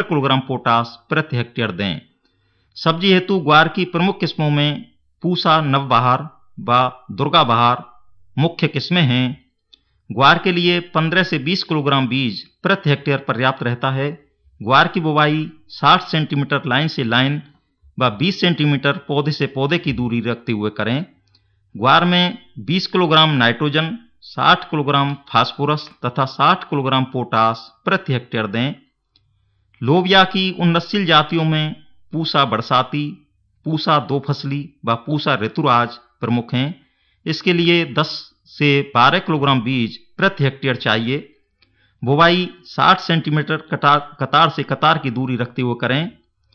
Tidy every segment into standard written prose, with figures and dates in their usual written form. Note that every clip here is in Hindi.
किलोग्राम पोटास प्रति हेक्टेयर दें। सब्जी हेतु ग्वार की प्रमुख किस्मों में पूसा, नवबहार व दुर्गा बहार मुख्य किस्में हैं। ग्वार के लिए 15 से 20 किलोग्राम बीज प्रति हेक्टेयर पर्याप्त रहता है। ग्वार की बुवाई 60 सेंटीमीटर लाइन से लाइन व 20 सेंटीमीटर पौधे से पौधे की दूरी रखते हुए करें। ग्वार में 20 किलोग्राम नाइट्रोजन, 60 किलोग्राम फास्फोरस तथा 60 किलोग्राम पोटास प्रति हेक्टेयर दें। लोबिया की उन्नतशील जातियों में पूसा बरसाती, पूसा दो फसली व पूसा ऋतुराज प्रमुख हैं। इसके लिए 10 से 12 किलोग्राम बीज प्रति हेक्टेयर चाहिए। बुवाई 60 सेंटीमीटर कतार से कतार की दूरी रखते हुए करें।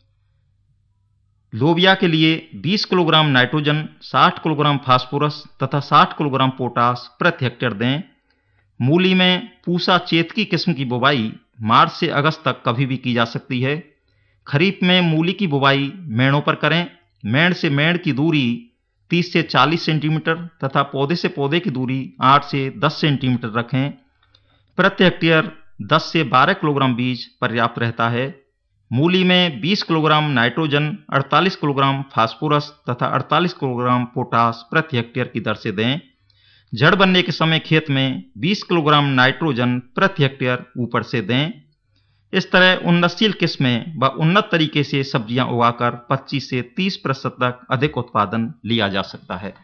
लोबिया के लिए 20 किलोग्राम नाइट्रोजन, 60 किलोग्राम फास्फोरस तथा 60 किलोग्राम पोटास प्रति हेक्टेयर दें। मूली में पूसा चेतकी किस्म की बुवाई मार्च से अगस्त तक कभी भी की जा सकती है। खरीफ में मूली की बुवाई मेड़ों पर करें। मेड़ से मेड़ की दूरी 30 से 40 सेंटीमीटर तथा पौधे से पौधे की दूरी 8 से 10 सेंटीमीटर रखें। प्रति हेक्टेयर 10 से 12 किलोग्राम बीज पर्याप्त रहता है। मूली में 20 किलोग्राम नाइट्रोजन, 48 किलोग्राम फास्फोरस तथा 48 किलोग्राम पोटास प्रति हेक्टेयर की दर से दें। जड़ बनने के समय खेत में 20 किलोग्राम नाइट्रोजन प्रति हेक्टेयर ऊपर से दें। इस तरह उन्नतशील किस्में व उन्नत तरीके से सब्जियां उगाकर 25 से 30% तक अधिक उत्पादन लिया जा सकता है।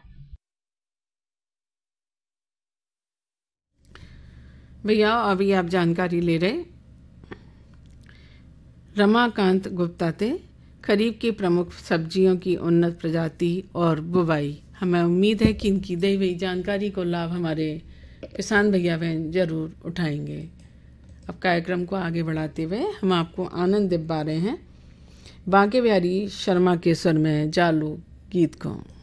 भैया अभी आप जानकारी ले रहे रमाकांत गुप्ता थे खरीफ की प्रमुख सब्जियों की उन्नत प्रजाति और बुवाई। हमें उम्मीद है कि इनकी दी हुई जानकारी को लाभ हमारे किसान भैया बहन जरूर उठाएंगे। अब कार्यक्रम को आगे बढ़ाते हुए हम आपको आनंद दिलवा रहे हैं बांके बिहारी शर्मा के स्वर में जालू गीत को।